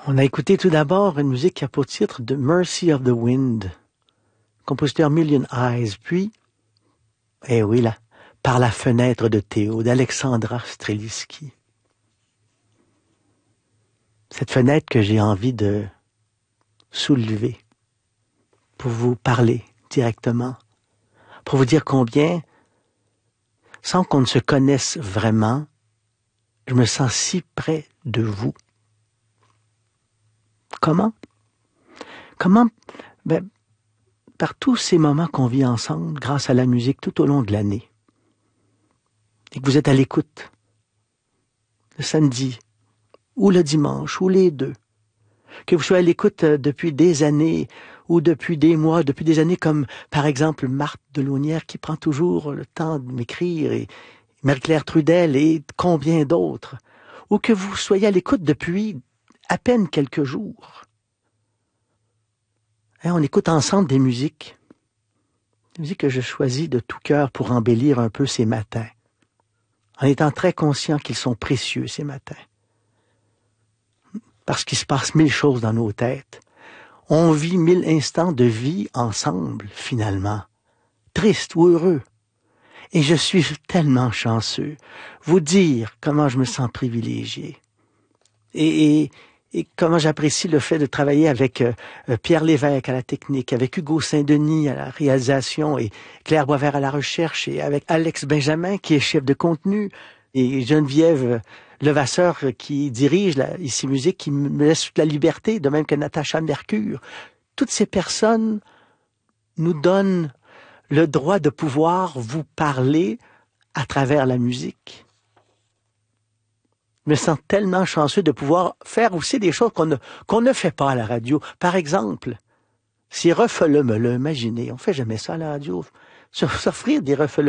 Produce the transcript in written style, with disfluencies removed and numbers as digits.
On a écouté tout d'abord une musique qui a pour titre The Mercy of the Wind, compositeur Million Eyes, puis, eh oui, là, Par la fenêtre de Théo, d'Alexandra Strelitzky. Cette fenêtre que j'ai envie de soulever pour vous parler directement, pour vous dire combien, sans qu'on ne se connaisse vraiment, je me sens si près de vous. Comment? Ben, par tous ces moments qu'on vit ensemble, grâce à la musique tout au long de l'année. Et que vous êtes à l'écoute, le samedi, ou le dimanche, ou les deux. Que vous soyez à l'écoute depuis des années, ou depuis des mois, depuis des années, comme par exemple Marthe Delaunière, qui prend toujours le temps de m'écrire, et Marie-Claire Trudel, et combien d'autres. Ou que vous soyez à l'écoute depuis à peine quelques jours. On écoute ensemble des musiques que je choisis de tout cœur pour embellir un peu ces matins, en étant très conscient qu'ils sont précieux ces matins. Parce qu'il se passe 1000 choses dans nos têtes. On vit 1000 instants de vie ensemble, finalement, tristes ou heureux. Et je suis tellement chanceux. Vous dire comment je me sens privilégié. Et comment j'apprécie le fait de travailler avec Pierre Lévesque à la technique, avec Hugo Saint-Denis à la réalisation et Claire Boisvert à la recherche et avec Alex Benjamin qui est chef de contenu et Geneviève Levasseur qui dirige Ici Musique, qui me laisse toute la liberté, de même que Natacha Mercure. Toutes ces personnes nous donnent le droit de pouvoir vous parler à travers la musique. Je me sens tellement chanceux de pouvoir faire aussi des choses qu'on ne fait pas à la radio. Par exemple, si refele-me-le, imaginez, on fait jamais ça à la radio, s'offrir des refele